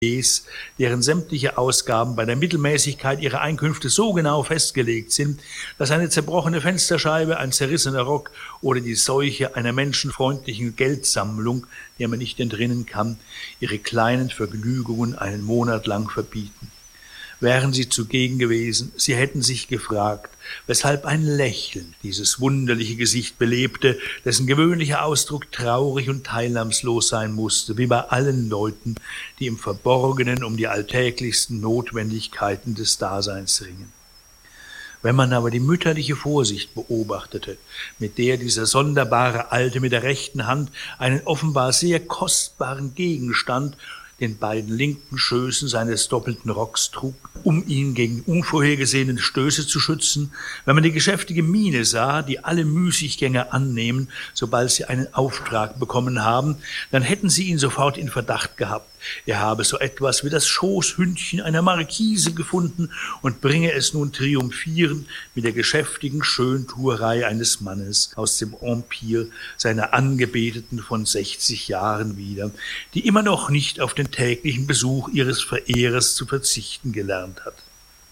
deren sämtliche Ausgaben bei der Mittelmäßigkeit ihrer Einkünfte so genau festgelegt sind, dass eine zerbrochene Fensterscheibe, ein zerrissener Rock oder die Seuche einer menschenfreundlichen Geldsammlung, der man nicht entrinnen kann, ihre kleinen Vergnügungen einen Monat lang verbieten. Wären sie zugegen gewesen, sie hätten sich gefragt, weshalb ein Lächeln dieses wunderliche Gesicht belebte, dessen gewöhnlicher Ausdruck traurig und teilnahmslos sein musste, wie bei allen Leuten, die im Verborgenen um die alltäglichsten Notwendigkeiten des Daseins ringen. Wenn man aber die mütterliche Vorsicht beobachtete, mit der dieser sonderbare Alte mit der rechten Hand einen offenbar sehr kostbaren Gegenstand den beiden linken Schößen seines doppelten Rocks trug, um ihn gegen unvorhergesehene Stöße zu schützen, wenn man die geschäftige Miene sah, die alle Müßiggänger annehmen, sobald sie einen Auftrag bekommen haben, dann hätten sie ihn sofort in Verdacht gehabt. Er habe so etwas wie das Schoßhündchen einer Markise gefunden und bringe es nun triumphierend mit der geschäftigen Schöntuerei eines Mannes aus dem Empire seiner Angebeteten von 60 Jahren wieder, die immer noch nicht auf den täglichen Besuch ihres Verehrers zu verzichten gelernt hat.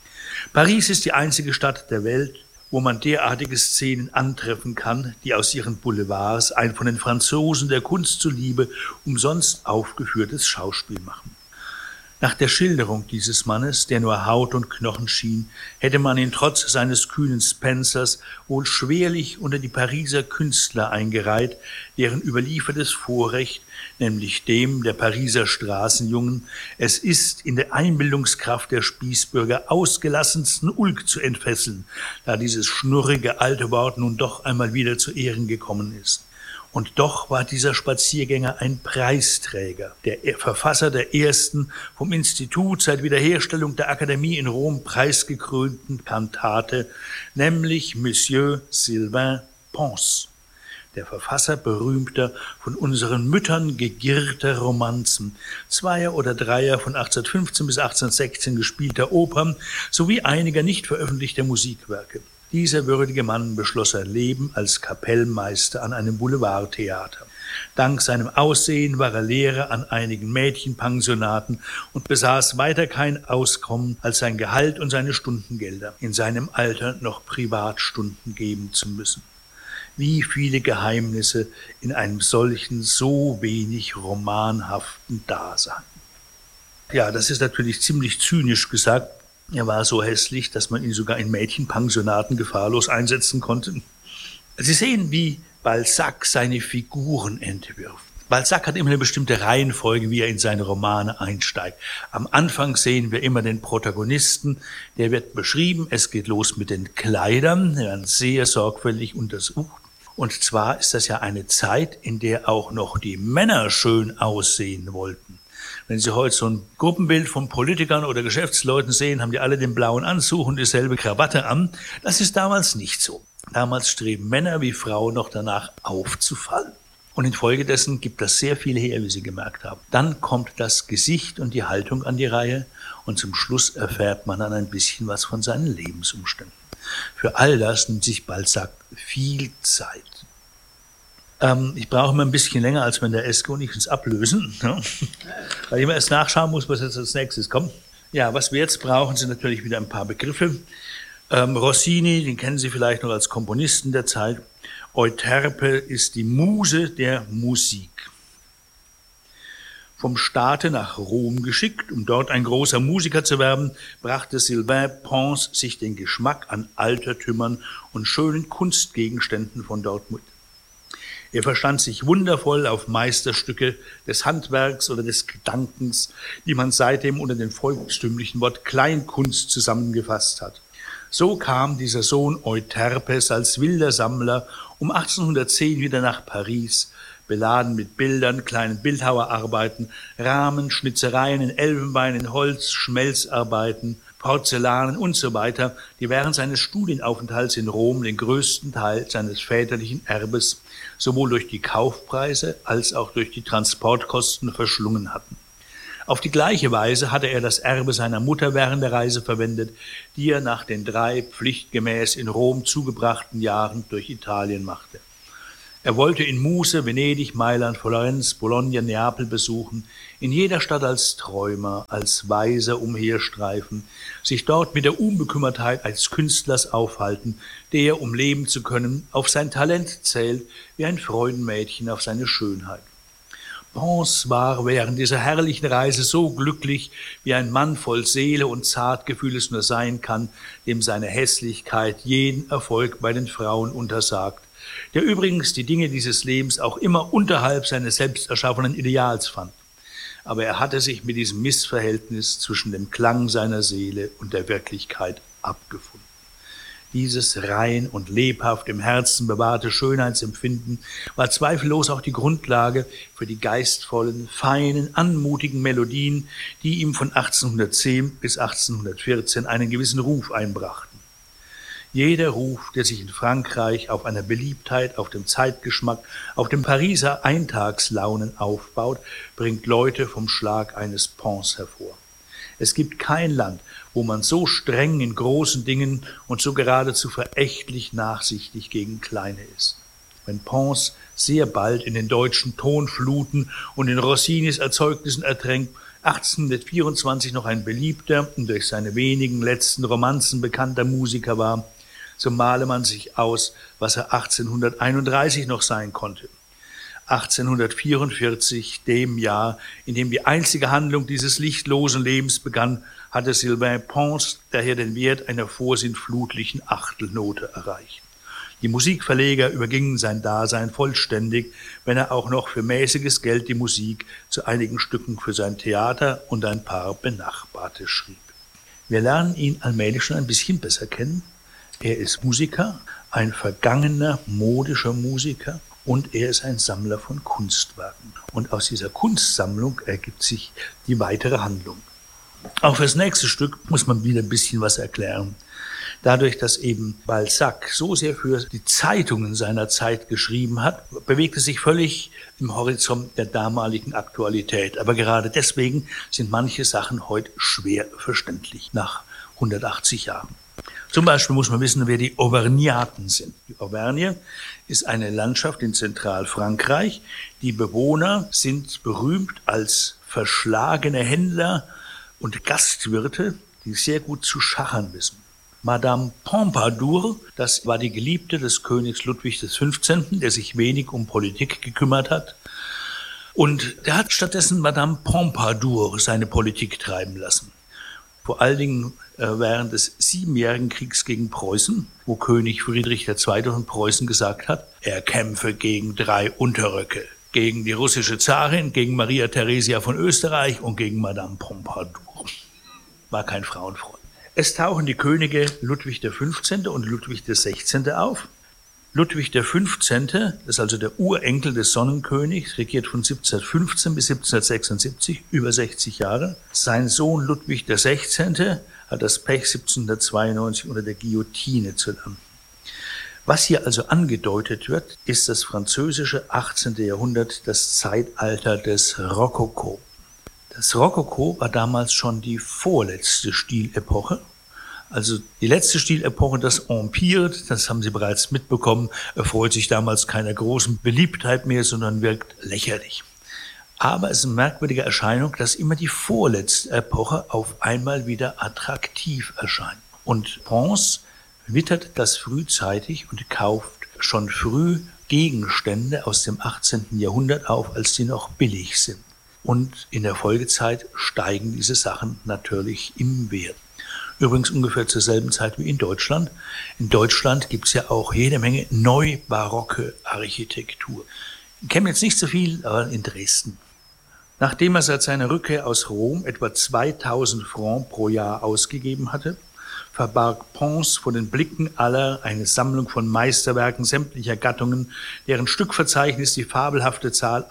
Paris ist die einzige Stadt der Welt, wo man derartige Szenen antreffen kann, die aus ihren Boulevards ein von den Franzosen der Kunst zuliebe umsonst aufgeführtes Schauspiel machen. Nach der Schilderung dieses Mannes, der nur Haut und Knochen schien, hätte man ihn trotz seines kühnen Spencers wohl schwerlich unter die Pariser Künstler eingereiht, deren überliefertes Vorrecht, nämlich dem der Pariser Straßenjungen, es ist, in der Einbildungskraft der Spießbürger ausgelassensten Ulk zu entfesseln, da dieses schnurrige alte Wort nun doch einmal wieder zu Ehren gekommen ist. Und doch war dieser Spaziergänger ein Preisträger, der Verfasser der ersten vom Institut seit Wiederherstellung der Akademie in Rom preisgekrönten Kantate, nämlich Monsieur Sylvain Pons, der Verfasser berühmter, von unseren Müttern gegirrter Romanzen, zweier oder dreier von 1815 bis 1816 gespielter Opern sowie einiger nicht veröffentlichter Musikwerke. Dieser würdige Mann beschloss sein Leben als Kapellmeister an einem Boulevardtheater. Dank seinem Aussehen war er Lehrer an einigen Mädchenpensionaten und besaß weiter kein Auskommen als sein Gehalt und seine Stundengelder, in seinem Alter noch Privatstunden geben zu müssen. Wie viele Geheimnisse in einem solchen, so wenig romanhaften Dasein. Ja, das ist natürlich ziemlich zynisch gesagt. Er war so hässlich, dass man ihn sogar in Mädchenpensionaten gefahrlos einsetzen konnte. Sie sehen, wie Balzac seine Figuren entwirft. Balzac hat immer eine bestimmte Reihenfolge, wie er in seine Romane einsteigt. Am Anfang sehen wir immer den Protagonisten, der wird beschrieben, es geht los mit den Kleidern, die werden sehr sorgfältig untersucht. Und zwar ist das ja eine Zeit, in der auch noch die Männer schön aussehen wollten. Wenn Sie heute so ein Gruppenbild von Politikern oder Geschäftsleuten sehen, haben die alle den blauen Anzug und dieselbe Krawatte an. Das ist damals nicht so. Damals streben Männer wie Frauen noch danach aufzufallen. Und infolgedessen gibt das sehr viel her, wie Sie gemerkt haben. Dann kommt das Gesicht und die Haltung an die Reihe und zum Schluss erfährt man dann ein bisschen was von seinen Lebensumständen. Für all das nimmt sich Balzac viel Zeit. Ich brauche immer ein bisschen länger als wenn der Eske und ich uns ablösen, ja? Weil ich immer erst nachschauen muss, was jetzt als nächstes kommt. Ja, was wir jetzt brauchen, sind natürlich wieder ein paar Begriffe. Rossini, den kennen Sie vielleicht noch als Komponisten der Zeit. Euterpe ist die Muse der Musik. Vom Staate nach Rom geschickt, um dort ein großer Musiker zu werden, brachte Sylvain Pons sich den Geschmack an Altertümern und schönen Kunstgegenständen von dort mit. Er verstand sich wundervoll auf Meisterstücke des Handwerks oder des Gedankens, die man seitdem unter dem volkstümlichen Wort Kleinkunst zusammengefasst hat. So kam dieser Sohn Euterpes als wilder Sammler um 1810 wieder nach Paris, beladen mit Bildern, kleinen Bildhauerarbeiten, Rahmen, Schnitzereien in Elfenbein, in Holz, Schmelzarbeiten, Porzellanen und so weiter, die während seines Studienaufenthalts in Rom den größten Teil seines väterlichen Erbes sowohl durch die Kaufpreise als auch durch die Transportkosten verschlungen hatten. Auf die gleiche Weise hatte er das Erbe seiner Mutter während der Reise verwendet, die er nach den 3 pflichtgemäß in Rom zugebrachten Jahren durch Italien machte. Er wollte in Muse, Venedig, Mailand, Florenz, Bologna, Neapel besuchen, in jeder Stadt als Träumer, als Weiser umherstreifen, sich dort mit der Unbekümmertheit eines Künstlers aufhalten, der, um leben zu können, auf sein Talent zählt, wie ein Freudenmädchen auf seine Schönheit. Pons war während dieser herrlichen Reise so glücklich, wie ein Mann voll Seele und Zartgefühl es nur sein kann, dem seine Hässlichkeit jeden Erfolg bei den Frauen untersagt, der übrigens die Dinge dieses Lebens auch immer unterhalb seines selbst erschaffenen Ideals fand. Aber er hatte sich mit diesem Missverhältnis zwischen dem Klang seiner Seele und der Wirklichkeit abgefunden. Dieses rein und lebhaft im Herzen bewahrte Schönheitsempfinden war zweifellos auch die Grundlage für die geistvollen, feinen, anmutigen Melodien, die ihm von 1810 bis 1814 einen gewissen Ruf einbrachten. Jeder Ruf, der sich in Frankreich auf einer Beliebtheit, auf dem Zeitgeschmack, auf dem Pariser Eintagslaunen aufbaut, bringt Leute vom Schlag eines Pons hervor. Es gibt kein Land, wo man so streng in großen Dingen und so geradezu verächtlich nachsichtig gegen Kleine ist. Wenn Pons sehr bald in den deutschen Tonfluten und in Rossinis Erzeugnissen ertränkt, 1824 noch ein beliebter und durch seine wenigen letzten Romanzen bekannter Musiker war, so male man sich aus, was er 1831 noch sein konnte. 1844, dem Jahr, in dem die einzige Handlung dieses lichtlosen Lebens begann, hatte Sylvain Pons daher den Wert einer vorsintflutlichen Achtelnote erreicht. Die Musikverleger übergingen sein Dasein vollständig, wenn er auch noch für mäßiges Geld die Musik zu einigen Stücken für sein Theater und ein paar Benachbarte schrieb. Wir lernen ihn allmählich schon ein bisschen besser kennen. Er ist Musiker, ein vergangener, modischer Musiker, und er ist ein Sammler von Kunstwerken. Und aus dieser Kunstsammlung ergibt sich die weitere Handlung. Auch fürs nächste Stück muss man wieder ein bisschen was erklären. Dadurch, dass eben Balzac so sehr für die Zeitungen seiner Zeit geschrieben hat, bewegte sich völlig im Horizont der damaligen Aktualität. Aber gerade deswegen sind manche Sachen heute schwer verständlich, nach 180 Jahren. Zum Beispiel muss man wissen, wer die Auvergnaten sind. Die Auvergne ist eine Landschaft in Zentralfrankreich. Die Bewohner sind berühmt als verschlagene Händler und Gastwirte, die sehr gut zu schachern wissen. Madame Pompadour, das war die Geliebte des Königs Ludwig XV., der sich wenig um Politik gekümmert hat. Und der hat stattdessen Madame Pompadour seine Politik treiben lassen. Vor allen Dingen während des Siebenjährigen Kriegs gegen Preußen, wo König Friedrich II. Von Preußen gesagt hat, er kämpfe gegen 3 Unterröcke, gegen die russische Zarin, gegen Maria Theresia von Österreich und gegen Madame Pompadour. War kein Frauenfreund. Es tauchen die Könige Ludwig XV. Und Ludwig XVI. Auf. Ludwig XV., das ist also der Urenkel des Sonnenkönigs, regiert von 1715 bis 1776, über 60 Jahre. Sein Sohn Ludwig XVI. Hat das Pech, 1792 unter der Guillotine zu landen. Was hier also angedeutet wird, ist das französische 18. Jahrhundert, das Zeitalter des Rokoko. Das Rokoko war damals schon die vorletzte Stilepoche. Also die letzte Stilepoche, das Empire, das haben Sie bereits mitbekommen, erfreut sich damals keiner großen Beliebtheit mehr, sondern wirkt lächerlich. Aber es ist eine merkwürdige Erscheinung, dass immer die vorletzte Epoche auf einmal wieder attraktiv erscheint. Und Pons wittert das frühzeitig und kauft schon früh Gegenstände aus dem 18. Jahrhundert auf, als die noch billig sind. Und in der Folgezeit steigen diese Sachen natürlich im Wert. Übrigens ungefähr zur selben Zeit wie in Deutschland. In Deutschland gibt es ja auch jede Menge neubarocke Architektur. Ich kenne jetzt nicht so viel, aber in Dresden. Nachdem er seit seiner Rückkehr aus Rom etwa 2000 Francs pro Jahr ausgegeben hatte, verbarg Pons vor den Blicken aller eine Sammlung von Meisterwerken sämtlicher Gattungen, deren Stückverzeichnis die fabelhafte Zahl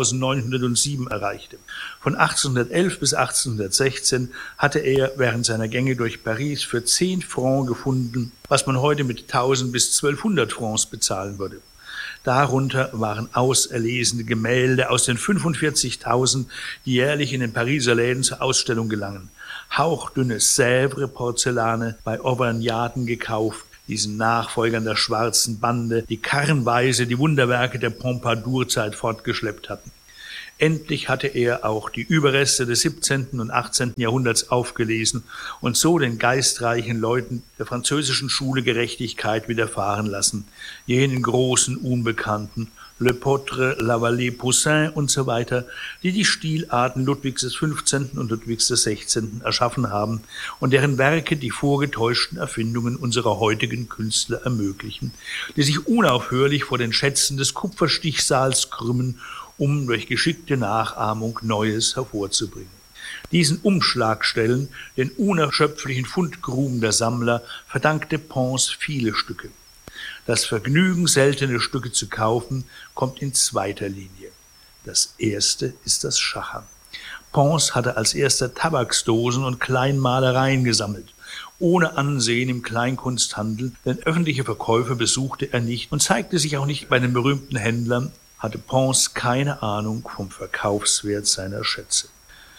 1907 erreichte. Von 1811 bis 1816 hatte er während seiner Gänge durch Paris für 10 Francs gefunden, was man heute mit 1000 bis 1200 Francs bezahlen würde. Darunter waren auserlesene Gemälde aus den 45.000, die jährlich in den Pariser Läden zur Ausstellung gelangen. Hauchdünne Sèvres-Porzellane bei Auvergnaten gekauft, diesen Nachfolgern der schwarzen Bande, die karrenweise die Wunderwerke der Pompadour-Zeit fortgeschleppt hatten. Endlich hatte er auch die Überreste des 17. und 18. Jahrhunderts aufgelesen und so den geistreichen Leuten der französischen Schule Gerechtigkeit widerfahren lassen, jenen großen Unbekannten, Le Potre, Lavallée, Poussin und so weiter, die die Stilarten Ludwigs des 15. und Ludwigs des 16. erschaffen haben und deren Werke die vorgetäuschten Erfindungen unserer heutigen Künstler ermöglichen, die sich unaufhörlich vor den Schätzen des Kupferstichsaals krümmen, um durch geschickte Nachahmung Neues hervorzubringen. Diesen Umschlagstellen, den unerschöpflichen Fundgruben der Sammler, verdankte Pons viele Stücke. Das Vergnügen, seltene Stücke zu kaufen, kommt in zweiter Linie. Das erste ist das Schachern. Pons hatte als erster Tabaksdosen und Kleinmalereien gesammelt. Ohne Ansehen im Kleinkunsthandel, denn öffentliche Verkäufe besuchte er nicht und zeigte sich auch nicht bei den berühmten Händlern, hatte Pons keine Ahnung vom Verkaufswert seiner Schätze.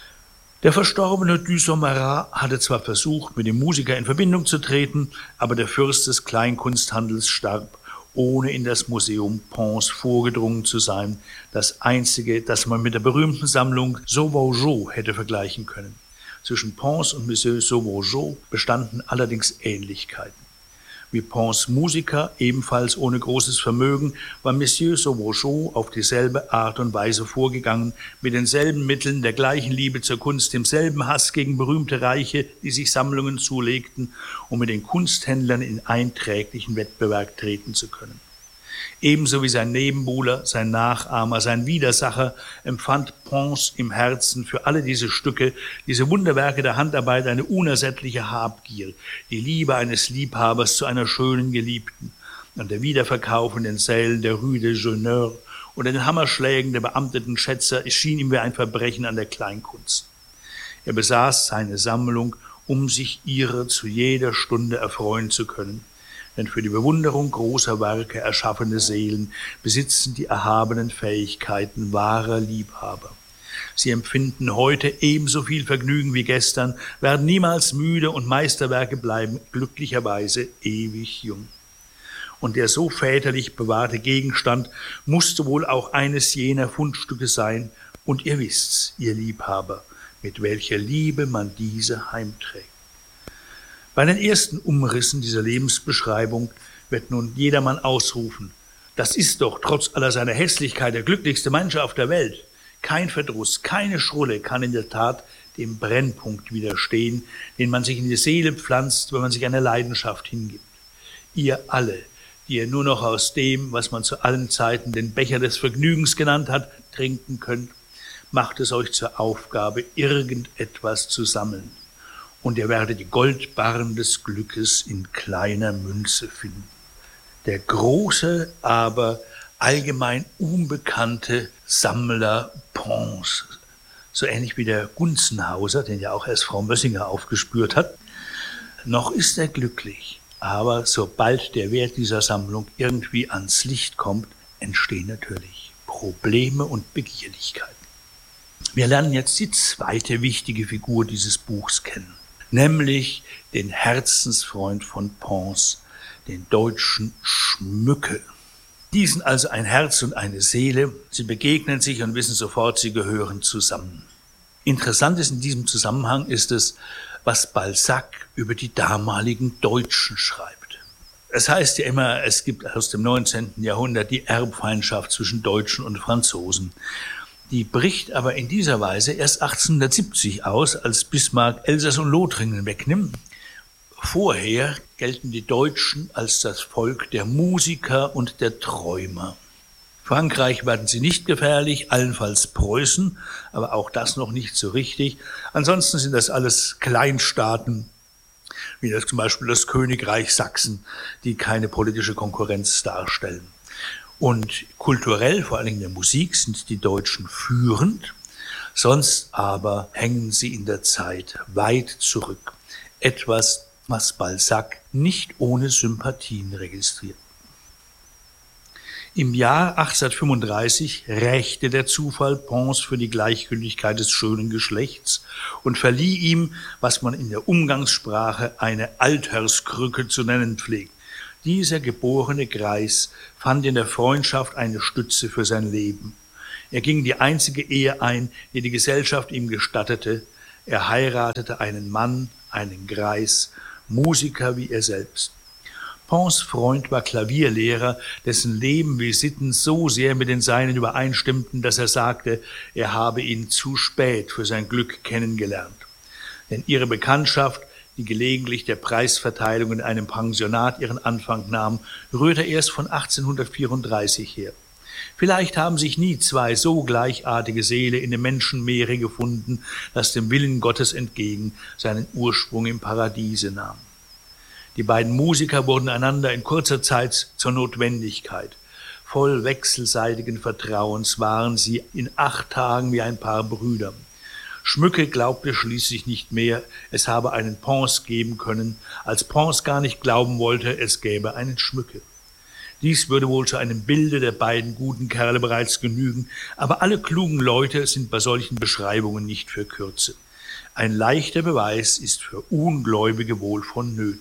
Der verstorbene Dusommarat hatte zwar versucht, mit dem Musiker in Verbindung zu treten, aber der Fürst des Kleinkunsthandels starb, ohne in das Museum Pons vorgedrungen zu sein, das einzige, das man mit der berühmten Sammlung Sauvageot hätte vergleichen können. Zwischen Pons und Monsieur Sauvageot bestanden allerdings Ähnlichkeiten. Wie Pons Musiker, ebenfalls ohne großes Vermögen, war Monsieur Sauvageot auf dieselbe Art und Weise vorgegangen, mit denselben Mitteln, der gleichen Liebe zur Kunst, demselben Hass gegen berühmte Reiche, die sich Sammlungen zulegten, um mit den Kunsthändlern in einträglichen Wettbewerb treten zu können. Ebenso wie sein Nebenbuhler, sein Nachahmer, sein Widersacher empfand Pons im Herzen für alle diese Stücke, diese Wunderwerke der Handarbeit eine unersättliche Habgier, die Liebe eines Liebhabers zu einer schönen Geliebten. Und der Wiederverkauf in den Sälen der Rue des Jeuneurs oder den Hammerschlägen der beamteten Schätzer erschien ihm wie ein Verbrechen an der Kleinkunst. Er besaß seine Sammlung, um sich ihrer zu jeder Stunde erfreuen zu können. Denn für die Bewunderung großer Werke erschaffene Seelen besitzen die erhabenen Fähigkeiten wahrer Liebhaber. Sie empfinden heute ebenso viel Vergnügen wie gestern, werden niemals müde und Meisterwerke bleiben glücklicherweise ewig jung. Und der so väterlich bewahrte Gegenstand musste wohl auch eines jener Fundstücke sein, und ihr wisst's, ihr Liebhaber, mit welcher Liebe man diese heimträgt. Bei den ersten Umrissen dieser Lebensbeschreibung wird nun jedermann ausrufen: Das ist doch trotz aller seiner Hässlichkeit der glücklichste Mensch auf der Welt. Kein Verdruss, keine Schrulle kann in der Tat dem Brennpunkt widerstehen, den man sich in die Seele pflanzt, wenn man sich einer Leidenschaft hingibt. Ihr alle, die ihr nur noch aus dem, was man zu allen Zeiten den Becher des Vergnügens genannt hat, trinken könnt, macht es euch zur Aufgabe, irgendetwas zu sammeln. Und ihr werdet die Goldbarren des Glückes in kleiner Münze finden. Der große, aber allgemein unbekannte Sammler Pons, so ähnlich wie der Gunzenhauser, den ja auch erst Frau Mössinger aufgespürt hat, noch ist er glücklich, aber sobald der Wert dieser Sammlung irgendwie ans Licht kommt, entstehen natürlich Probleme und Begierlichkeiten. Wir lernen jetzt die zweite wichtige Figur dieses Buchs kennen, nämlich den Herzensfreund von Pons, den deutschen Schmücke. Die sind also ein Herz und eine Seele, sie begegnen sich und wissen sofort, sie gehören zusammen. Interessant ist in diesem Zusammenhang ist es, was Balzac über die damaligen Deutschen schreibt. Es heißt ja immer, es gibt aus dem 19. Jahrhundert die Erbfeindschaft zwischen Deutschen und Franzosen. Die bricht aber in dieser Weise erst 1870 aus, als Bismarck Elsass und Lothringen wegnimmt. Vorher gelten die Deutschen als das Volk der Musiker und der Träumer. Frankreich werden sie nicht gefährlich, allenfalls Preußen, aber auch das noch nicht so richtig. Ansonsten sind das alles Kleinstaaten, wie das zum Beispiel das Königreich Sachsen, die keine politische Konkurrenz darstellen. Und kulturell, vor allem in der Musik, sind die Deutschen führend, sonst aber hängen sie in der Zeit weit zurück. Etwas, was Balzac nicht ohne Sympathien registriert. Im Jahr 1835 rächte der Zufall Pons für die Gleichgültigkeit des schönen Geschlechts und verlieh ihm, was man in der Umgangssprache eine Alterskrücke zu nennen pflegt. Dieser geborene Greis fand in der Freundschaft eine Stütze für sein Leben. Er ging die einzige Ehe ein, die die Gesellschaft ihm gestattete. Er heiratete einen Mann, einen Greis, Musiker wie er selbst. Pons Freund war Klavierlehrer, dessen Leben wie Sitten so sehr mit den seinen übereinstimmten, dass er sagte, er habe ihn zu spät für sein Glück kennengelernt. Denn ihre Bekanntschaft, die gelegentlich der Preisverteilung in einem Pensionat ihren Anfang nahm, rührte erst von 1834 her. Vielleicht haben sich nie zwei so gleichartige Seelen in dem Menschenmeere gefunden, das dem Willen Gottes entgegen seinen Ursprung im Paradiese nahm. Die beiden Musiker wurden einander in kurzer Zeit zur Notwendigkeit. Voll wechselseitigen Vertrauens waren sie in 8 Tagen wie ein Paar Brüder. Schmücke glaubte schließlich nicht mehr, es habe einen Pons geben können, als Pons gar nicht glauben wollte, es gäbe einen Schmücke. Dies würde wohl zu einem Bilde der beiden guten Kerle bereits genügen, aber alle klugen Leute sind bei solchen Beschreibungen nicht für Kürze. Ein leichter Beweis ist für Ungläubige wohl vonnöten.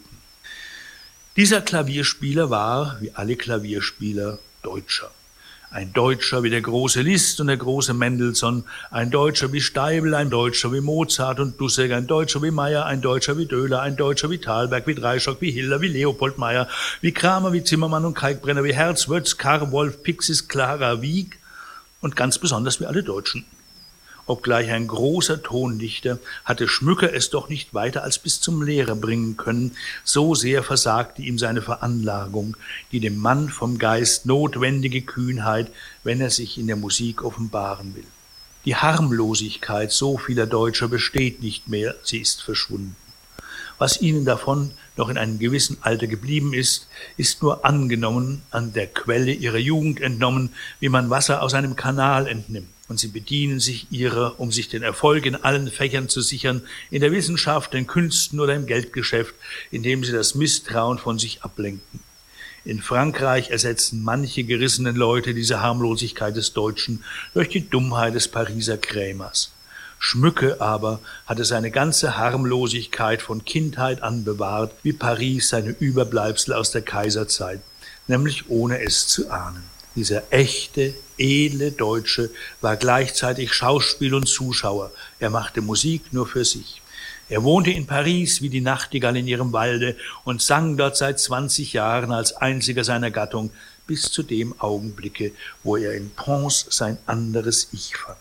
Dieser Klavierspieler war, wie alle Klavierspieler, Deutscher. Ein Deutscher wie der große Liszt und der große Mendelssohn, ein Deutscher wie Steibl, ein Deutscher wie Mozart und Dussek, ein Deutscher wie Meyer, ein Deutscher wie Döhler, ein Deutscher wie Thalberg, wie Dreischock, wie Hiller, wie Leopold Meyer, wie Kramer, wie Zimmermann und Kalkbrenner, wie Herz, Wötz, Karr, Wolf, Pixis, Clara, Wieck und ganz besonders wie alle Deutschen. Obgleich ein großer Tondichter, hatte Schmücke es doch nicht weiter als bis zum Lehrer bringen können, so sehr versagte ihm seine Veranlagung, die dem Mann vom Geist notwendige Kühnheit, wenn er sich in der Musik offenbaren will. Die Harmlosigkeit so vieler Deutscher besteht nicht mehr, sie ist verschwunden. Was ihnen davon noch in einem gewissen Alter geblieben ist, ist nur angenommen, an der Quelle ihrer Jugend entnommen, wie man Wasser aus einem Kanal entnimmt. Und sie bedienen sich ihrer, um sich den Erfolg in allen Fächern zu sichern, in der Wissenschaft, den Künsten oder im Geldgeschäft, indem sie das Misstrauen von sich ablenken. In Frankreich ersetzen manche gerissenen Leute diese Harmlosigkeit des Deutschen durch die Dummheit des Pariser Krämers. Schmücke aber hatte seine ganze Harmlosigkeit von Kindheit an bewahrt, wie Paris seine Überbleibsel aus der Kaiserzeit, nämlich ohne es zu ahnen. Dieser echte, edle Deutsche war gleichzeitig Schauspiel und Zuschauer. Er machte Musik nur für sich. Er wohnte in Paris wie die Nachtigall in ihrem Walde und sang dort seit 20 Jahren als einziger seiner Gattung, bis zu dem Augenblicke, wo er in Pons sein anderes Ich fand.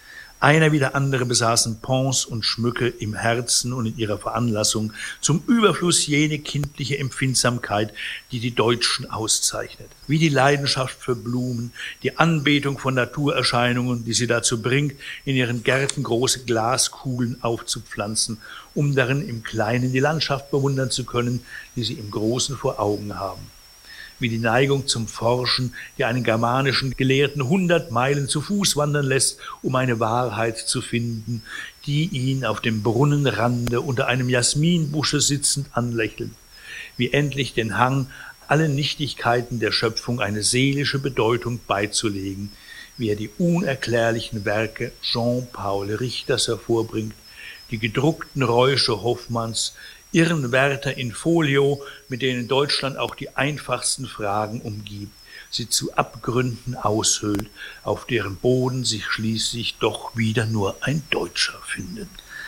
Einer wie der andere besaßen Pons und Schmücke im Herzen und in ihrer Veranlassung zum Überfluss jene kindliche Empfindsamkeit, die die Deutschen auszeichnet. Wie die Leidenschaft für Blumen, die Anbetung von Naturerscheinungen, die sie dazu bringt, in ihren Gärten große Glaskugeln aufzupflanzen, um darin im Kleinen die Landschaft bewundern zu können, die sie im Großen vor Augen haben. Wie die Neigung zum Forschen, die einen germanischen Gelehrten 100 Meilen zu Fuß wandern lässt, um eine Wahrheit zu finden, die ihn auf dem Brunnenrande unter einem Jasminbusche sitzend anlächelt. Wie endlich den Hang, allen Nichtigkeiten der Schöpfung eine seelische Bedeutung beizulegen, wie er die unerklärlichen Werke Jean-Paul Richters hervorbringt, die gedruckten Räusche Hoffmanns, Irrenwärter in Folio, mit denen Deutschland auch die einfachsten Fragen umgibt, sie zu Abgründen aushöhlt, auf deren Boden sich schließlich doch wieder nur ein Deutscher findet.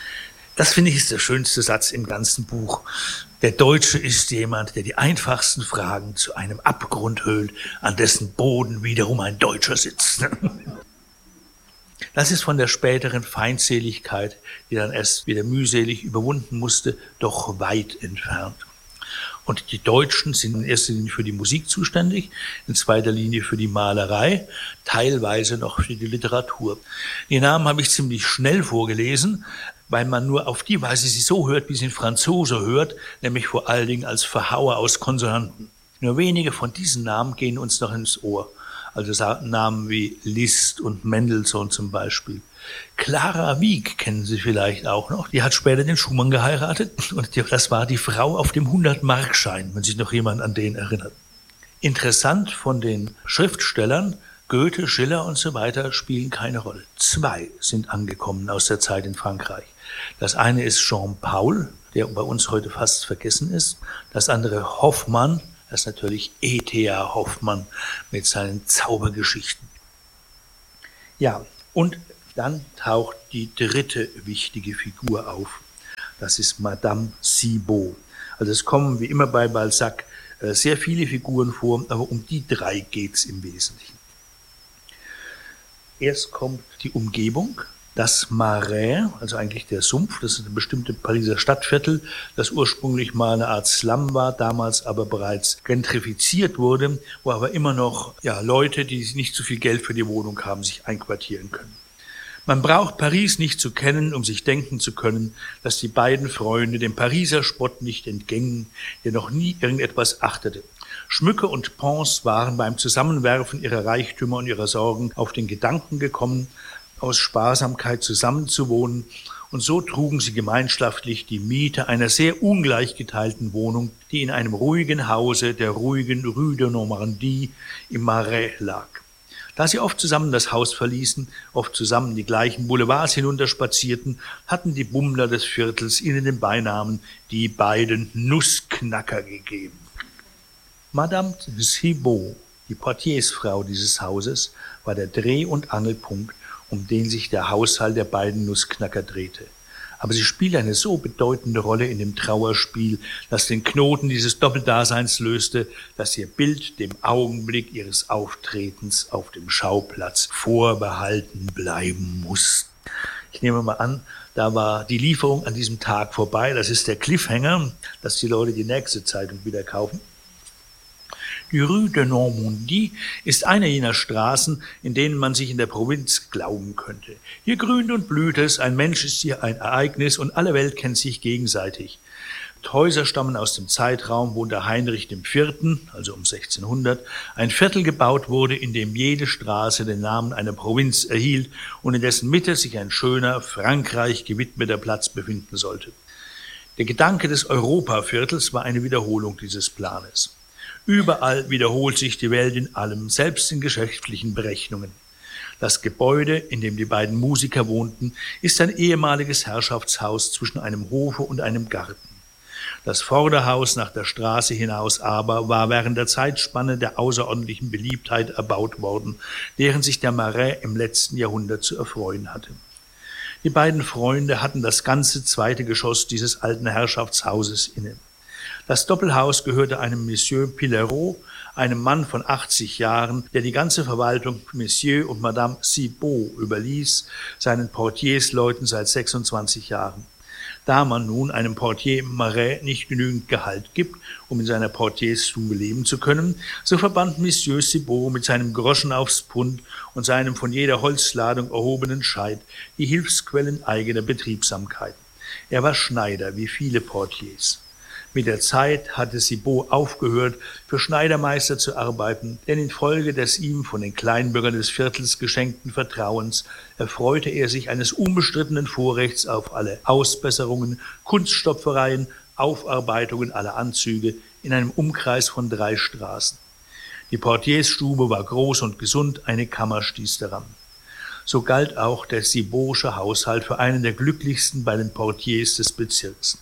Das, finde ich, ist der schönste Satz im ganzen Buch. Der Deutsche ist jemand, der die einfachsten Fragen zu einem Abgrund höhlt, an dessen Boden wiederum ein Deutscher sitzt. Das ist von der späteren Feindseligkeit, die dann erst wieder mühselig überwunden musste, doch weit entfernt. Und die Deutschen sind in erster Linie für die Musik zuständig, in zweiter Linie für die Malerei, teilweise noch für die Literatur. Die Namen habe ich ziemlich schnell vorgelesen, weil man nur auf die Weise sie so hört, wie sie ein Franzose hört, nämlich vor allen Dingen als Verhauer aus Konsonanten. Nur wenige von diesen Namen gehen uns noch ins Ohr. Also Namen wie Liszt und Mendelssohn zum Beispiel. Clara Wieck kennen Sie vielleicht auch noch. Die hat später den Schumann geheiratet und das war die Frau auf dem 100-Markschein, wenn sich noch jemand an den erinnert. Interessant von den Schriftstellern, Goethe, Schiller und so weiter spielen keine Rolle. 2 sind angekommen aus der Zeit in Frankreich. Das eine ist Jean-Paul, der bei uns heute fast vergessen ist. Das andere Hoffmann, Das ist natürlich E.T.A. Hoffmann mit seinen Zaubergeschichten. Ja, und dann taucht die dritte wichtige Figur auf. Das ist Madame Cibot. Also es kommen wie immer bei Balzac sehr viele Figuren vor, aber um die drei geht es im Wesentlichen. Erst kommt die Umgebung, das Marais, also eigentlich der Sumpf, das ist ein bestimmtes Pariser Stadtviertel, das ursprünglich mal eine Art Slum war, damals aber bereits gentrifiziert wurde, wo aber immer noch Leute, die nicht so viel Geld für die Wohnung haben, sich einquartieren können. Man braucht Paris nicht zu kennen, um sich denken zu können, dass die beiden Freunde dem Pariser Spott nicht entgingen, der noch nie irgendetwas achtete. Schmücke und Pons waren beim Zusammenwerfen ihrer Reichtümer und ihrer Sorgen auf den Gedanken gekommen, aus Sparsamkeit zusammenzuwohnen, und so trugen sie gemeinschaftlich die Miete einer sehr ungleich geteilten Wohnung, die in einem ruhigen Hause der ruhigen Rue de Normandie im Marais lag. Da sie oft zusammen das Haus verließen, oft zusammen die gleichen Boulevards hinunterspazierten, hatten die Bummler des Viertels ihnen den Beinamen die beiden Nussknacker gegeben. Madame Cibot, die Portiersfrau dieses Hauses, war der Dreh- und Angelpunkt, um den sich der Haushalt der beiden Nussknacker drehte. Aber sie spielte eine so bedeutende Rolle in dem Trauerspiel, das den Knoten dieses Doppeldaseins löste, dass ihr Bild dem Augenblick ihres Auftretens auf dem Schauplatz vorbehalten bleiben muss. Ich nehme mal an, da war die Lieferung an diesem Tag vorbei. Das ist der Cliffhanger, dass die Leute die nächste Zeitung wieder kaufen. Die Rue de Normandie ist eine jener Straßen, in denen man sich in der Provinz glauben könnte. Hier grünt und blüht es, ein Mensch ist hier ein Ereignis und alle Welt kennt sich gegenseitig. Die Häuser stammen aus dem Zeitraum, wo unter Heinrich IV., also um 1600, ein Viertel gebaut wurde, in dem jede Straße den Namen einer Provinz erhielt und in dessen Mitte sich ein schöner, Frankreich gewidmeter Platz befinden sollte. Der Gedanke des Europaviertels war eine Wiederholung dieses Planes. Überall wiederholt sich die Welt in allem, selbst in geschäftlichen Berechnungen. Das Gebäude, in dem die beiden Musiker wohnten, ist ein ehemaliges Herrschaftshaus zwischen einem Hofe und einem Garten. Das Vorderhaus nach der Straße hinaus aber war während der Zeitspanne der außerordentlichen Beliebtheit erbaut worden, deren sich der Marais im letzten Jahrhundert zu erfreuen hatte. Die beiden Freunde hatten das ganze zweite Geschoss dieses alten Herrschaftshauses inne. Das Doppelhaus gehörte einem Monsieur Pillerault, einem Mann von 80 Jahren, der die ganze Verwaltung Monsieur und Madame Cibot überließ, seinen Portiersleuten seit 26 Jahren. Da man nun einem Portier im Marais nicht genügend Gehalt gibt, um in seiner Portiersstube leben zu können, so verband Monsieur Cibot mit seinem Groschen aufs Pfund und seinem von jeder Holzladung erhobenen Scheit die Hilfsquellen eigener Betriebsamkeit. Er war Schneider, wie viele Portiers. Mit der Zeit hatte Cibot aufgehört, für Schneidermeister zu arbeiten, denn infolge des ihm von den Kleinbürgern des Viertels geschenkten Vertrauens erfreute er sich eines unbestrittenen Vorrechts auf alle Ausbesserungen, Kunststopfereien, Aufarbeitungen aller Anzüge in einem Umkreis von 3 Straßen. Die Portiersstube war groß und gesund, eine Kammer stieß daran. So galt auch der Cibotsche Haushalt für einen der glücklichsten bei den Portiers des Bezirks.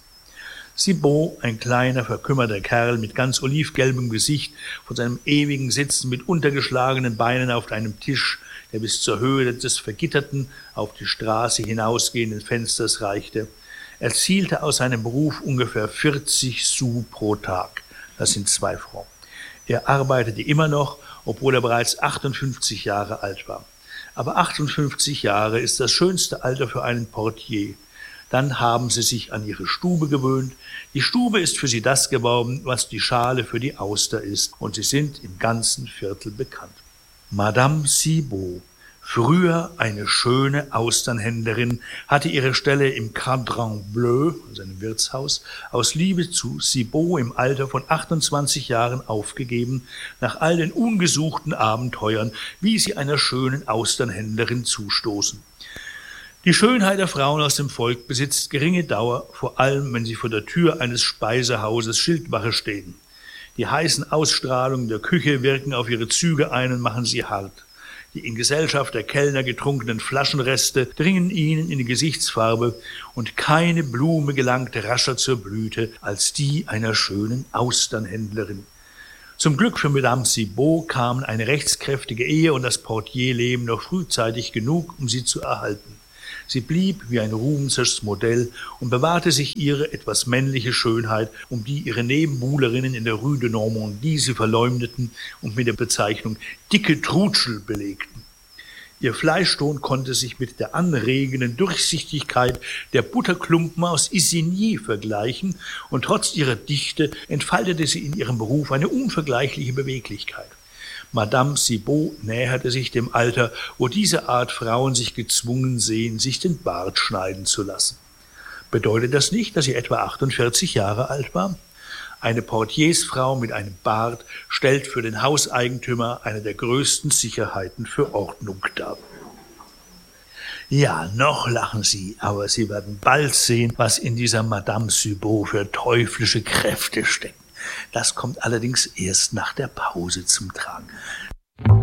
Cibot, ein kleiner, verkümmerter Kerl mit ganz olivgelbem Gesicht, von seinem ewigen Sitzen mit untergeschlagenen Beinen auf einem Tisch, der bis zur Höhe des vergitterten, auf die Straße hinausgehenden Fensters reichte, erzielte aus seinem Beruf ungefähr 40 Sous pro Tag. Das sind 2 Francs. Er arbeitete immer noch, obwohl er bereits 58 Jahre alt war. Aber 58 Jahre ist das schönste Alter für einen Portier. Dann haben sie sich an ihre Stube gewöhnt. Die Stube ist für sie das geworden, was die Schale für die Auster ist, und sie sind im ganzen Viertel bekannt. Madame Cibot, früher eine schöne Austernhändlerin, hatte ihre Stelle im Cadran Bleu, also einem Wirtshaus, aus Liebe zu Cibot im Alter von 28 Jahren aufgegeben, nach all den ungesuchten Abenteuern, wie sie einer schönen Austernhändlerin zustoßen. Die Schönheit der Frauen aus dem Volk besitzt geringe Dauer, vor allem wenn sie vor der Tür eines Speisehauses Schildwache stehen. Die heißen Ausstrahlungen der Küche wirken auf ihre Züge ein und machen sie hart. Die in Gesellschaft der Kellner getrunkenen Flaschenreste dringen ihnen in die Gesichtsfarbe, und keine Blume gelangt rascher zur Blüte als die einer schönen Austernhändlerin. Zum Glück für Madame Cibot kamen eine rechtskräftige Ehe und das Portierleben noch frühzeitig genug, um sie zu erhalten. Sie blieb wie ein ruhmenswertes Modell und bewahrte sich ihre etwas männliche Schönheit, um die ihre Nebenbuhlerinnen in der Rue de Normandie sie verleumdeten und mit der Bezeichnung »dicke Trutschel« belegten. Ihr Fleischton konnte sich mit der anregenden Durchsichtigkeit der Butterklumpen aus Isigny vergleichen, und trotz ihrer Dichte entfaltete sie in ihrem Beruf eine unvergleichliche Beweglichkeit. Madame Cibot näherte sich dem Alter, wo diese Art Frauen sich gezwungen sehen, sich den Bart schneiden zu lassen. Bedeutet das nicht, dass sie etwa 48 Jahre alt war? Eine Portiersfrau mit einem Bart stellt für den Hauseigentümer eine der größten Sicherheiten für Ordnung dar. Ja, noch lachen Sie, aber Sie werden bald sehen, was in dieser Madame Cibot für teuflische Kräfte stecken. Das kommt allerdings erst nach der Pause zum Tragen.